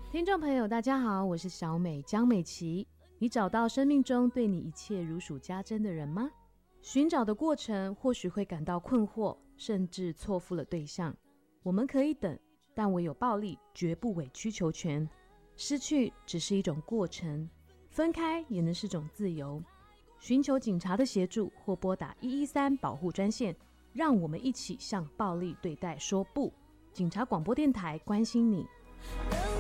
听众朋友大家好，我是小美江美琪。你找到生命中对你一切如数家珍的人吗？寻找的过程或许会感到困惑，甚至错付了对象。我们可以等，但唯有暴力绝不委曲求全。失去只是一种过程，分开也能是种自由。寻求警察的协助或拨打113保护专线，让我们一起向暴力对待说不。警察广播电台关心你。